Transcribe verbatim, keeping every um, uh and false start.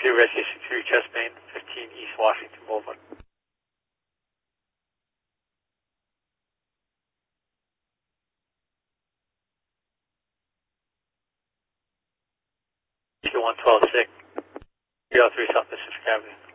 two, Rescue sixty-three, chest main, fifteen East Washington Boulevard. one twelve six, three oh three South Pacific Avenue.